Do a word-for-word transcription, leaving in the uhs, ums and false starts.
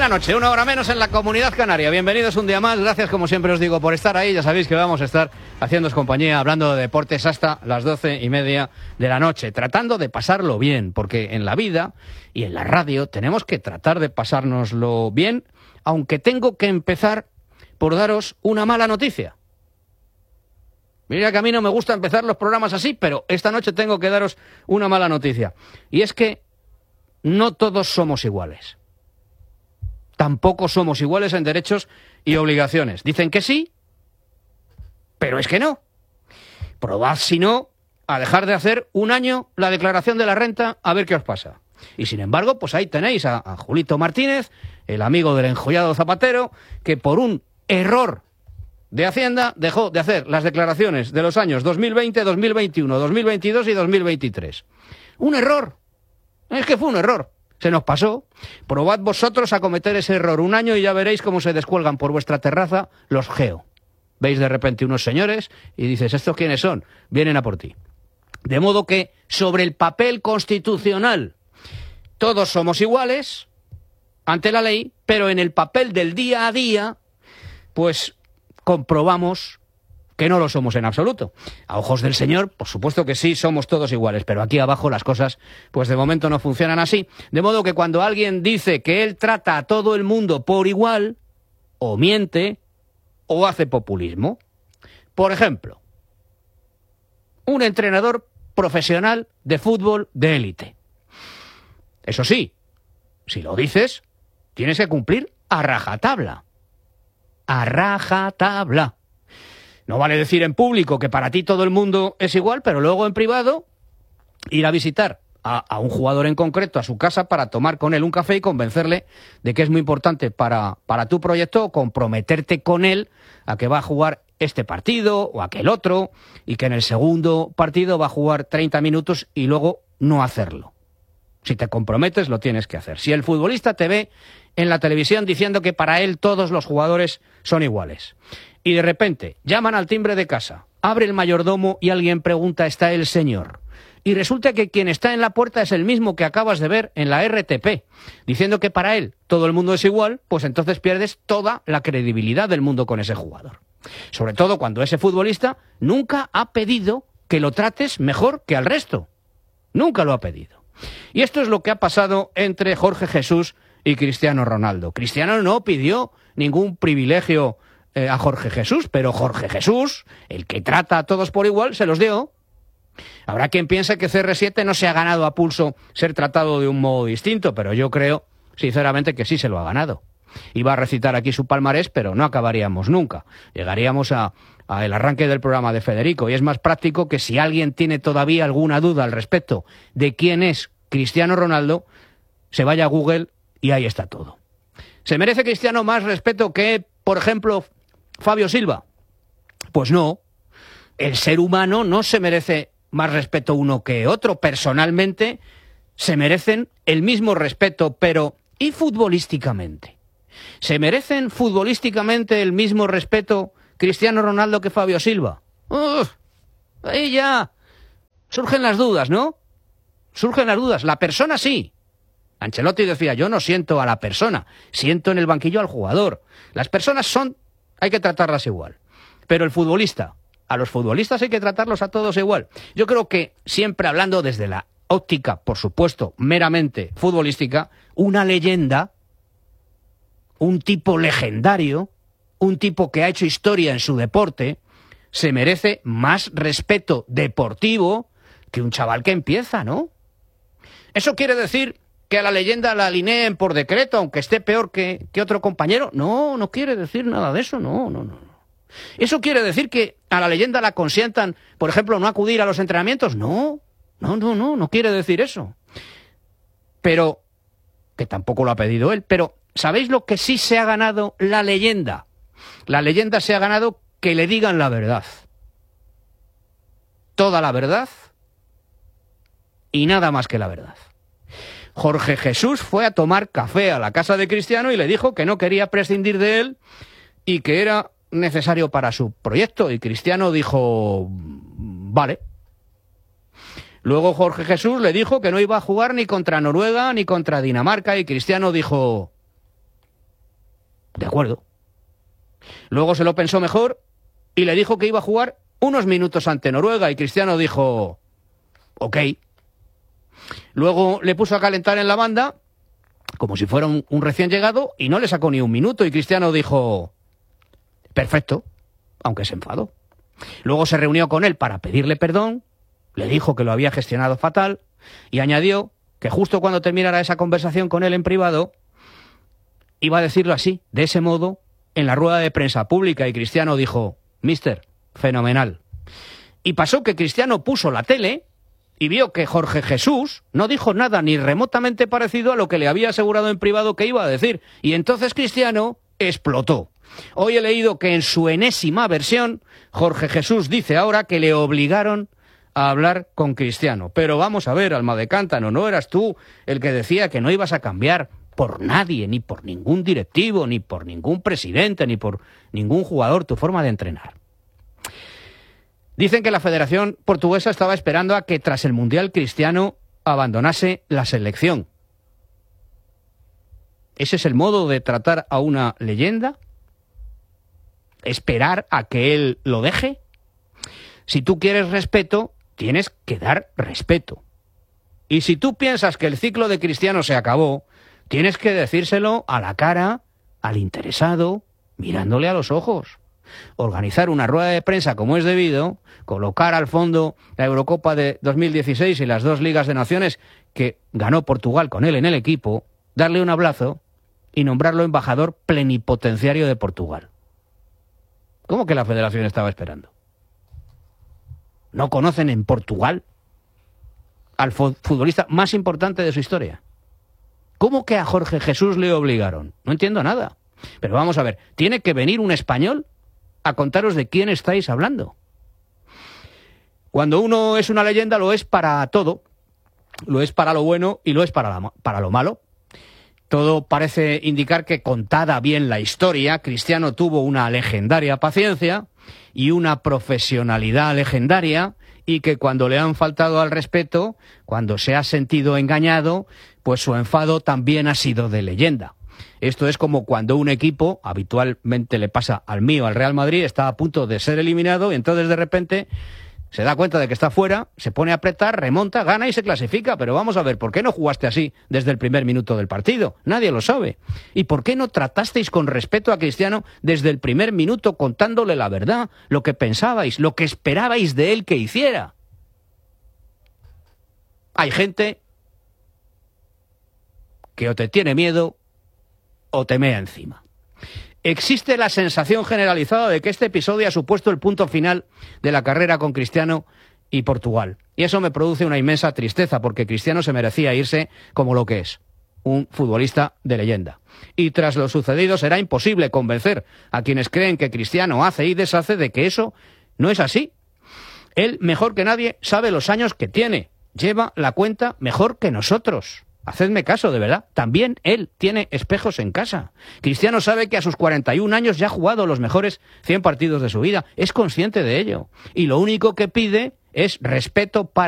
la noche, una hora menos en la Comunidad Canaria. Bienvenidos un día más, gracias como siempre os digo por estar ahí. Ya sabéis que vamos a estar haciéndoos compañía, hablando de deportes hasta las doce y media de la noche, tratando de pasarlo bien, porque en la vida y en la radio tenemos que tratar de pasárnoslo bien, aunque tengo que empezar por daros una mala noticia. Mira que a mí no me gusta empezar los programas así, pero esta noche tengo que daros una mala noticia. Y es que no todos somos iguales. Tampoco somos iguales en derechos y obligaciones. Dicen que sí, pero es que no. Probad, si no, a dejar de hacer un año la declaración de la renta, a ver qué os pasa. Y sin embargo, pues ahí tenéis a, a Julito Martínez, el amigo del enjollado Zapatero, que por un error de Hacienda dejó de hacer las declaraciones de los años dos mil veinte, dos mil veintiuno, dos mil veintidós y dos mil veintitrés. Un error. Es que fue un error. Se nos pasó. Probad vosotros a cometer ese error un año y ya veréis cómo se descuelgan por vuestra terraza los geo. Veis de repente unos señores y dices, ¿estos quiénes son? Vienen a por ti. De modo que sobre el papel constitucional todos somos iguales ante la ley, pero en el papel del día a día, pues comprobamos que no lo somos en absoluto. A ojos del Señor, por supuesto que sí, somos todos iguales, pero aquí abajo las cosas, pues de momento no funcionan así. De modo que cuando alguien dice que él trata a todo el mundo por igual, o miente, o hace populismo. Por ejemplo, un entrenador profesional de fútbol de élite. Eso sí, si lo dices, tienes que cumplir a rajatabla. A rajatabla. No vale decir en público que para ti todo el mundo es igual, pero luego en privado ir a visitar a, a un jugador en concreto a su casa para tomar con él un café y convencerle de que es muy importante para, para tu proyecto, comprometerte con él a que va a jugar este partido o aquel otro y que en el segundo partido va a jugar treinta minutos y luego no hacerlo. Si te comprometes, lo tienes que hacer. Si el futbolista te ve en la televisión diciendo que para él todos los jugadores son iguales y de repente llaman al timbre de casa, abre el mayordomo y alguien pregunta, ¿está el señor? Y resulta que quien está en la puerta es el mismo que acabas de ver en la R T P, diciendo que para él todo el mundo es igual, pues entonces pierdes toda la credibilidad del mundo con ese jugador. Sobre todo cuando ese futbolista nunca ha pedido que lo trates mejor que al resto. Nunca lo ha pedido. Y esto es lo que ha pasado entre Jorge Jesús y Cristiano Ronaldo. Cristiano no pidió ningún privilegio eh, a Jorge Jesús, pero Jorge Jesús, el que trata a todos por igual, se los dio. Habrá quien piense que C R siete no se ha ganado a pulso ser tratado de un modo distinto, pero yo creo, sinceramente, que sí se lo ha ganado. Iba a recitar aquí su palmarés, pero no acabaríamos nunca. Llegaríamos a, a el arranque del programa de Federico, y es más práctico que si alguien tiene todavía alguna duda al respecto de quién es Cristiano Ronaldo, se vaya a Google y ahí está todo. ¿Se merece Cristiano más respeto que, por ejemplo, Fabio Silva? Pues no. El ser humano no se merece más respeto uno que otro. Personalmente se merecen el mismo respeto, pero ¿y futbolísticamente? ¿Se merecen futbolísticamente el mismo respeto Cristiano Ronaldo que Fabio Silva? Uf, ahí ya surgen las dudas, ¿no? Surgen las dudas. La persona sí. Ancelotti decía, yo no siento a la persona, siento en el banquillo al jugador. Las personas son, hay que tratarlas igual. Pero el futbolista, a los futbolistas hay que tratarlos a todos igual. Yo creo que siempre hablando desde la óptica, por supuesto, meramente futbolística, una leyenda, un tipo legendario, un tipo que ha hecho historia en su deporte, se merece más respeto deportivo que un chaval que empieza, ¿no? ¿Eso quiere decir que a la leyenda la alineen por decreto, aunque esté peor que, que otro compañero? No, no quiere decir nada de eso, no, no, no. ¿Eso quiere decir que a la leyenda la consientan, por ejemplo, no acudir a los entrenamientos? No, no, no, no, no quiere decir eso. Pero, que tampoco lo ha pedido él, pero ¿sabéis lo que sí se ha ganado la leyenda? La leyenda se ha ganado que le digan la verdad. Toda la verdad y nada más que la verdad. Jorge Jesús fue a tomar café a la casa de Cristiano y le dijo que no quería prescindir de él y que era necesario para su proyecto. Y Cristiano dijo, vale. Luego Jorge Jesús le dijo que no iba a jugar ni contra Noruega ni contra Dinamarca y Cristiano dijo, De acuerdo. Luego se lo pensó mejor y le dijo que iba a jugar unos minutos ante Noruega y Cristiano dijo, ok. Luego le puso a calentar en la banda como si fuera un, un recién llegado y no le sacó ni un minuto y Cristiano dijo, perfecto, aunque se enfadó. Luego se reunió con él para pedirle perdón, le dijo que lo había gestionado fatal y añadió que justo cuando terminara esa conversación con él en privado, iba a decirlo así, de ese modo, en la rueda de prensa pública y Cristiano dijo, mister, fenomenal. Y pasó que Cristiano puso la tele y vio que Jorge Jesús no dijo nada ni remotamente parecido a lo que le había asegurado en privado que iba a decir. Y entonces Cristiano explotó. Hoy he leído que en su enésima versión, Jorge Jesús dice ahora que le obligaron a hablar con Cristiano. Pero vamos a ver, alma de cántano, ¿no eras tú el que decía que no ibas a cambiar por nadie, ni por ningún directivo, ni por ningún presidente, ni por ningún jugador tu forma de entrenar? Dicen que la Federación Portuguesa estaba esperando a que tras el Mundial Cristiano abandonase la selección. ¿Ese es el modo de tratar a una leyenda? ¿Esperar a que él lo deje? Si tú quieres respeto, tienes que dar respeto. Y si tú piensas que el ciclo de Cristiano se acabó, tienes que decírselo a la cara, al interesado, mirándole a los ojos. Organizar una rueda de prensa como es debido, colocar al fondo la Eurocopa de dos mil dieciséis y las dos Ligas de Naciones que ganó Portugal con él en el equipo, darle un abrazo y nombrarlo embajador plenipotenciario de Portugal. ¿Cómo que la Federación estaba esperando? ¿No conocen en Portugal al futbolista más importante de su historia? ¿Cómo que a Jorge Jesús le obligaron? No entiendo nada. Pero vamos a ver, ¿tiene que venir un español a contaros de quién estáis hablando? Cuando uno es una leyenda lo es para todo. Lo es para lo bueno y lo es para, la, para lo malo. Todo parece indicar que, contada bien la historia, Cristiano tuvo una legendaria paciencia y una profesionalidad legendaria, y que cuando le han faltado al respeto, cuando se ha sentido engañado, pues su enfado también ha sido de leyenda. Esto es como cuando un equipo, habitualmente le pasa al mío, al Real Madrid, está a punto de ser eliminado y entonces de repente se da cuenta de que está fuera, se pone a apretar, remonta, gana y se clasifica. Pero vamos a ver, ¿por qué no jugaste así desde el primer minuto del partido? Nadie lo sabe. ¿Y por qué no tratasteis con respeto a Cristiano desde el primer minuto, contándole la verdad, lo que pensabais, lo que esperabais de él que hiciera? Hay gente que o te tiene miedo o te mea encima. Existe la sensación generalizada de que este episodio ha supuesto el punto final de la carrera con Cristiano y Portugal. Y eso me produce una inmensa tristeza, porque Cristiano se merecía irse como lo que es, un futbolista de leyenda. Y tras lo sucedido será imposible convencer a quienes creen que Cristiano hace y deshace de que eso no es así. Él, mejor que nadie, sabe los años que tiene. Lleva la cuenta mejor que nosotros. Hacedme caso, de verdad. También él tiene espejos en casa. Cristiano sabe que a sus cuarenta y un años ya ha jugado los mejores cien partidos de su vida. Es consciente de ello. Y lo único que pide es respeto para